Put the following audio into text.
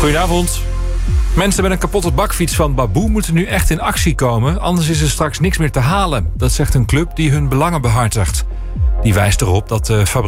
Goedenavond. Mensen met een kapotte bakfiets van Baboe moeten nu echt in actie komen. Anders is er straks niks meer te halen. Dat zegt een club die hun belangen behartigt. Die wijst erop dat de fabriek